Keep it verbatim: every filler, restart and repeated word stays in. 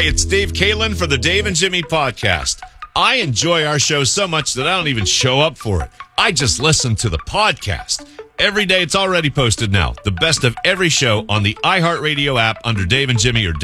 Hi, it's Dave Caitlin for the Dave and Jimmy podcast. I enjoy our show so much that I don't even show up for it. I just listen to the podcast. Every day it's already posted now. The best of every show on the iHeartRadio app under Dave and Jimmy or